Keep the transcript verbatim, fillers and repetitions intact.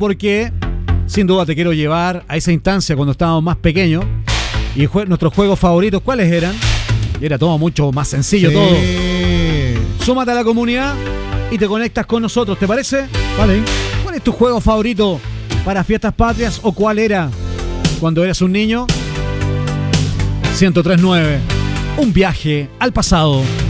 porque sin duda te quiero llevar a esa instancia cuando estábamos más pequeños y jue- nuestros juegos favoritos, ¿cuáles eran? Y era todo mucho más sencillo, Sí. todo. Súmate a la comunidad y te conectas con nosotros, ¿te parece? Vale. ¿Cuál es tu juego favorito para fiestas patrias o cuál era cuando eras un niño? ciento tres punto nueve. Un viaje al pasado.